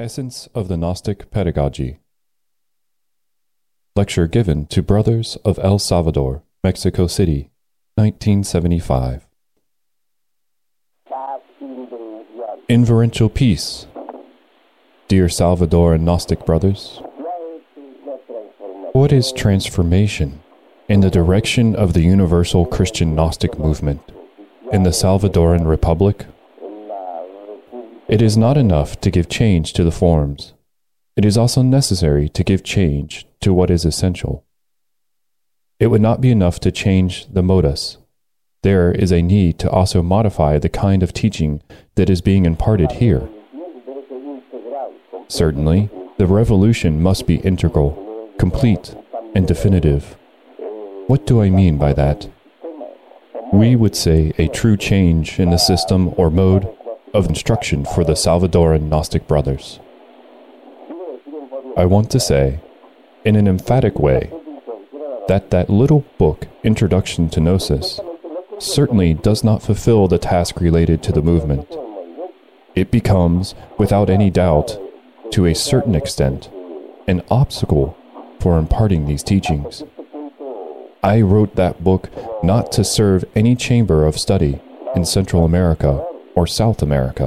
Essence of the Gnostic Pedagogy. Lecture given to Brothers of El Salvador, Mexico City, 1975. Inferential Peace. Dear Salvadoran Gnostic Brothers, what is transformation in the direction of the universal Christian Gnostic movement in the Salvadoran Republic? It is not enough to give change to the forms. It is also necessary to give change to what is essential. It would not be enough to change the modus. There is a need to also modify the kind of teaching that is being imparted here. Certainly, the revolution must be integral, complete, and definitive. What do I mean by that? We would say a true change in the system or mode of instruction for the Salvadoran Gnostic Brothers. I want to say, in an emphatic way, that little book, Introduction to Gnosis, certainly does not fulfill the task related to the movement. It becomes, without any doubt, to a certain extent, an obstacle for imparting these teachings. I wrote that book not to serve any chamber of study in Central America or South America.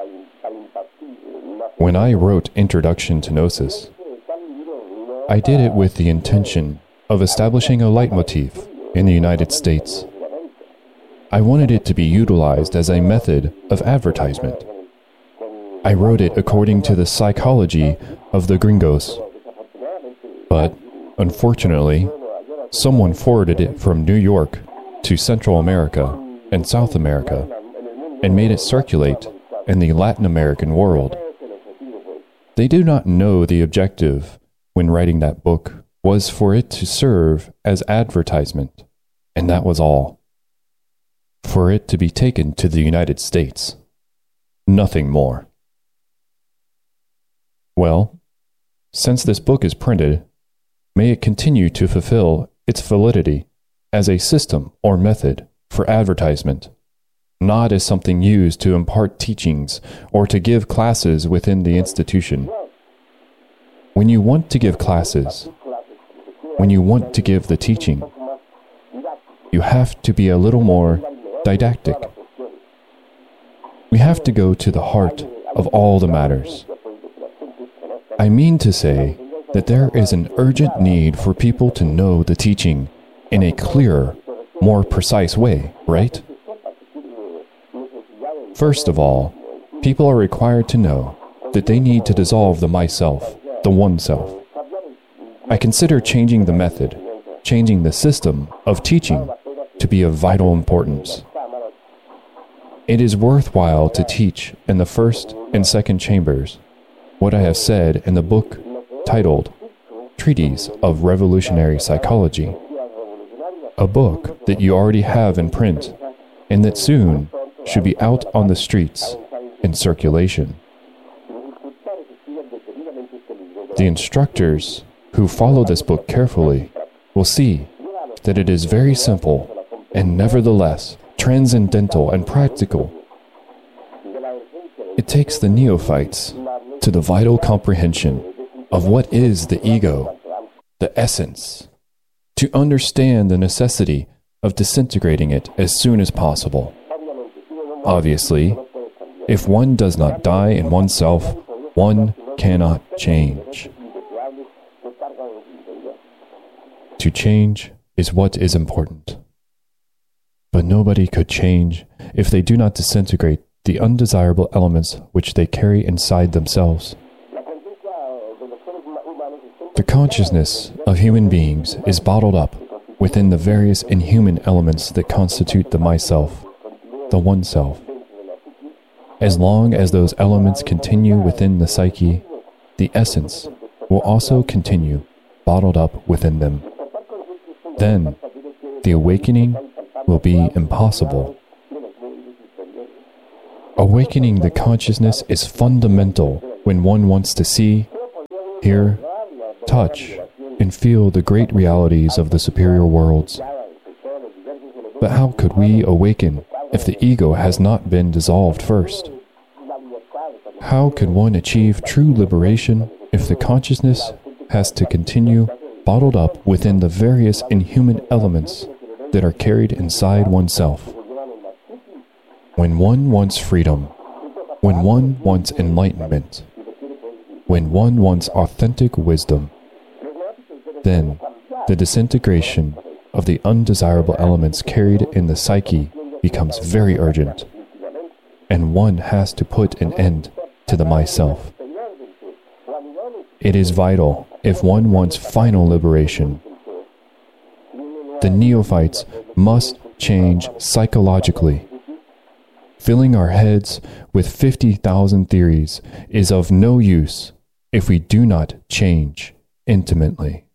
When I wrote Introduction to Gnosis, I did it with the intention of establishing a leitmotif in the United States. I wanted it to be utilized as a method of advertisement. I wrote it according to the psychology of the gringos. But, unfortunately, someone forwarded it from New York to Central America and South America and made it circulate in the Latin American world. They do not know the objective when writing that book was for it to serve as advertisement, and that was all. For it to be taken to the United States. Nothing more. Well, since this book is printed, may it continue to fulfill its validity as a system or method for advertisement, not as something used to impart teachings or to give classes within the institution. When you want to give classes, when you want to give the teaching, you have to be a little more didactic. We have to go to the heart of all the matters. I mean to say that there is an urgent need for people to know the teaching in a clearer, more precise way, right? First of all, people are required to know that they need to dissolve the myself, the one-self. I consider changing the method, changing the system of teaching to be of vital importance. It is worthwhile to teach in the first and second chambers what I have said in the book titled Treatise of Revolutionary Psychology, a book that you already have in print and that soon should be out on the streets in circulation. The instructors who follow this book carefully will see that it is very simple and nevertheless transcendental and practical. It takes the neophytes to the vital comprehension of what is the ego, the essence, to understand the necessity of disintegrating it as soon as possible. Obviously, if one does not die in oneself, one cannot change. To change is what is important. But nobody could change if they do not disintegrate the undesirable elements which they carry inside themselves. The consciousness of human beings is bottled up within the various inhuman elements that constitute the myself, the one-self. As long as those elements continue within the psyche, the essence will also continue bottled up within them. Then, the awakening will be impossible. Awakening the consciousness is fundamental when one wants to see, hear, touch, and feel the great realities of the superior worlds. But how could we awaken if the ego has not been dissolved first? How could one achieve true liberation if the consciousness has to continue bottled up within the various inhuman elements that are carried inside oneself? When one wants freedom, when one wants enlightenment, when one wants authentic wisdom, then the disintegration of the undesirable elements carried in the psyche becomes very urgent, and one has to put an end to the myself. It is vital if one wants final liberation. The neophytes must change psychologically. Filling our heads with 50,000 theories is of no use if we do not change intimately.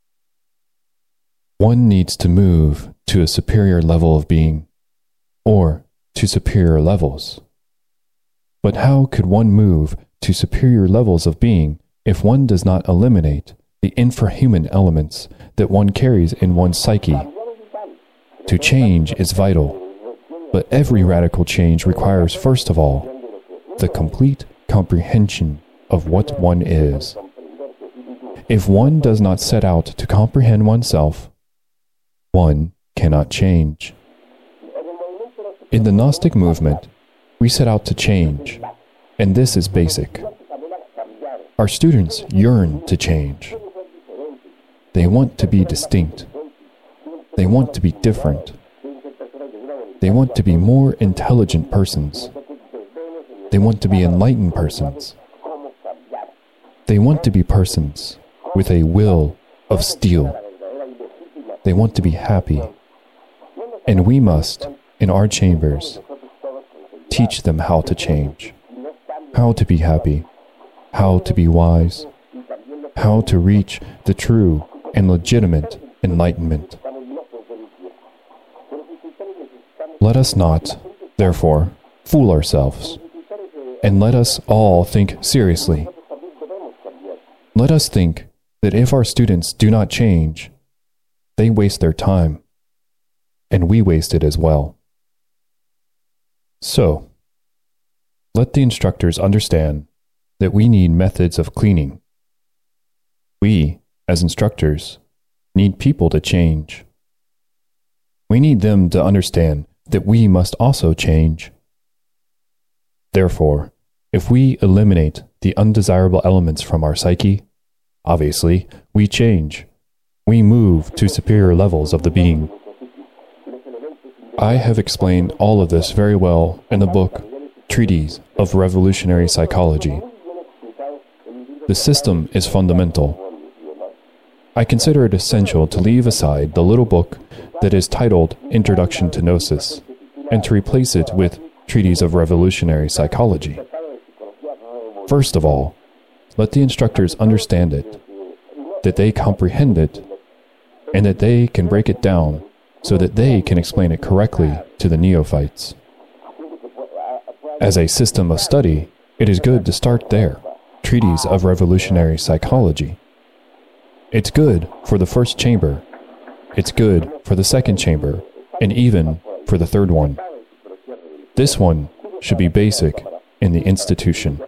One needs to move to a superior level of being, or to superior levels. But how could one move to superior levels of being if one does not eliminate the infrahuman elements that one carries in one's psyche? To change is vital, but every radical change requires, first of all, the complete comprehension of what one is. If one does not set out to comprehend oneself, one cannot change. In the Gnostic movement, we set out to change, and this is basic. Our students yearn to change. They want to be distinct. They want to be different. They want to be more intelligent persons. They want to be enlightened persons. They want to be persons with a will of steel. They want to be happy. And we must, in our chambers, teach them how to change, how to be happy, how to be wise, how to reach the true and legitimate enlightenment. Let us not, therefore, fool ourselves, and let us all think seriously. Let us think that if our students do not change, they waste their time, and we waste it as well. So, let the instructors understand that we need methods of cleaning. We, as instructors, need people to change. We need them to understand that we must also change. Therefore, if we eliminate the undesirable elements from our psyche, obviously, we change. We move to superior levels of the being. I have explained all of this very well in the book, Treatise of Revolutionary Psychology. The system is fundamental. I consider it essential to leave aside the little book that is titled Introduction to Gnosis, and to replace it with Treatise of Revolutionary Psychology. First of all, let the instructors understand it, that they comprehend it, and that they can break it down so that they can explain it correctly to the neophytes. As a system of study, it is good to start there, Treatise of Revolutionary Psychology. It's good for the first chamber, it's good for the second chamber, and even for the third one. This one should be basic in the institution.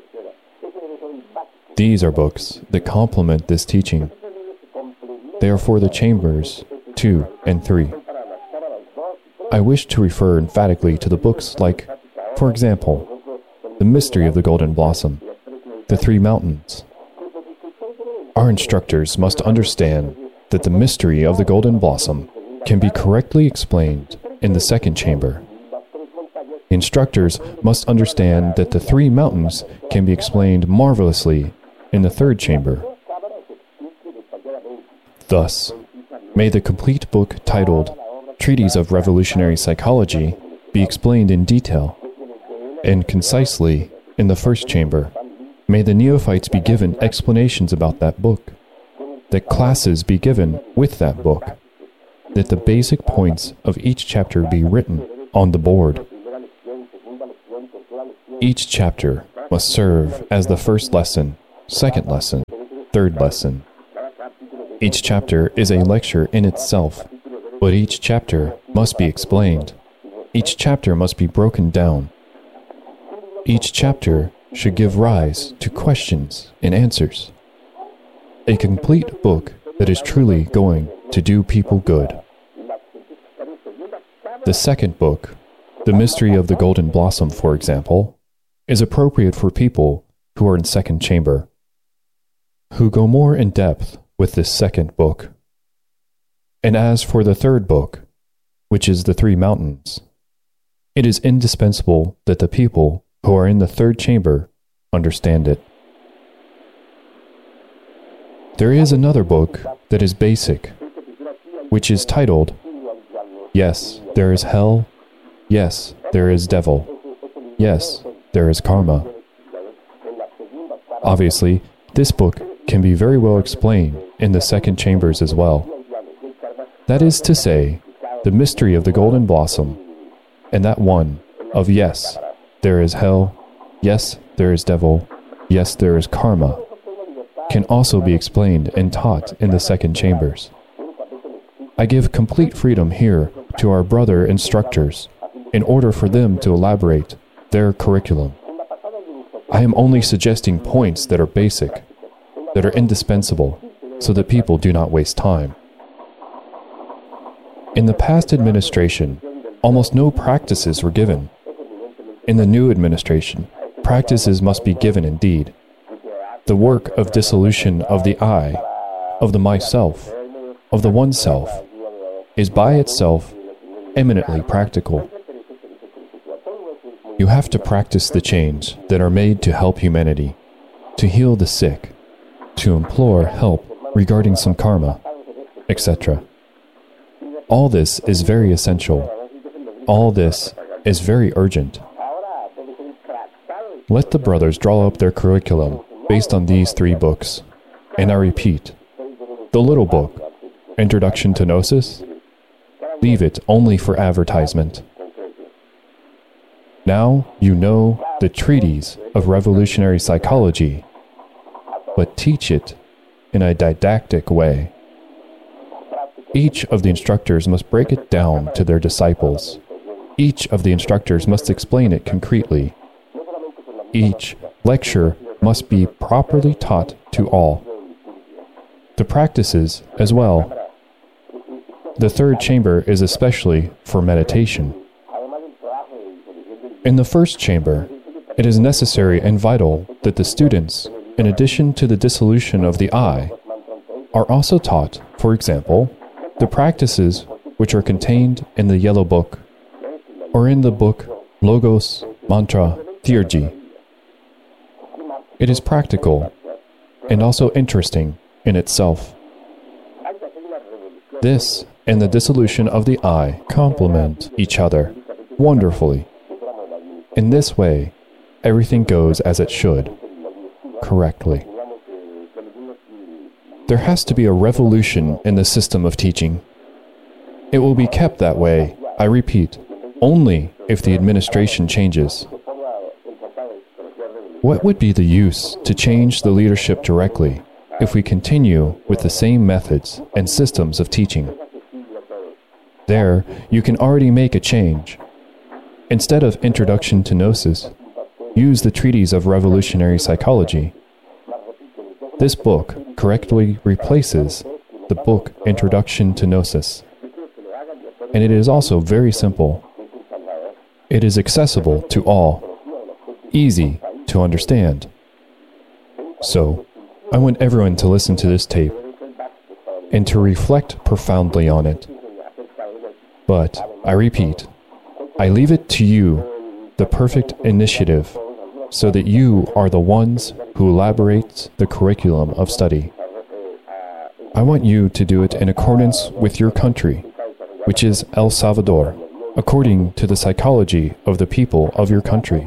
These are books that complement this teaching. They are for the chambers 2 and 3. I wish to refer emphatically to the books like, for example, The Mystery of the Golden Blossom, The Three Mountains. Our instructors must understand that the mystery of the Golden Blossom can be correctly explained in the second chamber. Instructors must understand that the Three Mountains can be explained marvelously in the third chamber. Thus, may the complete book titled Treatise of Revolutionary Psychology be explained in detail and concisely in the first chamber. May the neophytes be given explanations about that book, that classes be given with that book, that the basic points of each chapter be written on the board. Each chapter must serve as the first lesson, second lesson, third lesson. Each chapter is a lecture in itself, but each chapter must be explained. Each chapter must be broken down. Each chapter should give rise to questions and answers. A complete book that is truly going to do people good. The second book, The Mystery of the Golden Blossom, for example, is appropriate for people who are in second chamber, who go more in depth with this second book. And as for the third book, which is The Three Mountains, it is indispensable that the people who are in the third chamber understand it. There is another book that is basic, which is titled, Yes, There is Hell, Yes, There is Devil, Yes, There is Karma. Obviously, this book can be very well explained in the second chambers as well. That is to say, the mystery of the golden blossom, and that one of yes, there is hell, yes, there is devil, yes, there is karma, can also be explained and taught in the second chambers. I give complete freedom here to our brother instructors in order for them to elaborate their curriculum. I am only suggesting points that are basic, that are indispensable, so that people do not waste time. In the past administration, almost no practices were given. In the new administration, practices must be given indeed. The work of dissolution of the I, of the myself, of the oneself, is by itself eminently practical. You have to practice the chains that are made to help humanity, to heal the sick, to implore help regarding some karma, etc. All this is very essential. All this is very urgent. Let the brothers draw up their curriculum based on these three books. And I repeat, the little book, Introduction to Gnosis, leave it only for advertisement. Now you know the treatise of revolutionary psychology, but teach it in a didactic way. Each of the instructors must break it down to their disciples. Each of the instructors must explain it concretely. Each lecture must be properly taught to all. The practices as well. The third chamber is especially for meditation. In the first chamber, it is necessary and vital that the students, in addition to the dissolution of the I, are also taught, for example, the practices which are contained in the yellow book, or in the book Logos, Mantra, Theurgy. It is practical and also interesting in itself. This and the dissolution of the I complement each other wonderfully. In this way, everything goes as it should, correctly. There has to be a revolution in the system of teaching. It will be kept that way, I repeat, only if the administration changes. What would be the use to change the leadership directly if we continue with the same methods and systems of teaching? There, you can already make a change. Instead of Introduction to Gnosis, use the treatise of revolutionary psychology. This book correctly replaces the book Introduction to Gnosis. And it is also very simple. It is accessible to all, easy to understand. So, I want everyone to listen to this tape and to reflect profoundly on it. But, I repeat, I leave it to you, the perfect initiative, so that you are the ones who elaborate the curriculum of study. I want you to do it in accordance with your country, which is El Salvador, according to the psychology of the people of your country.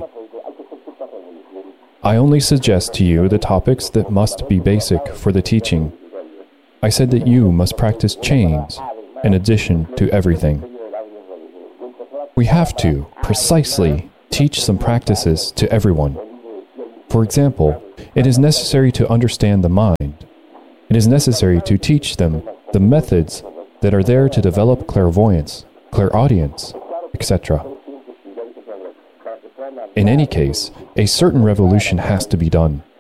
I only suggest to you the topics that must be basic for the teaching. I said that you must practice chains in addition to everything. We have to, precisely, teach some practices to everyone. For example, it is necessary to understand the mind. It is necessary to teach them the methods that are there to develop clairvoyance, clairaudience, etc. In any case, a certain revolution has to be done.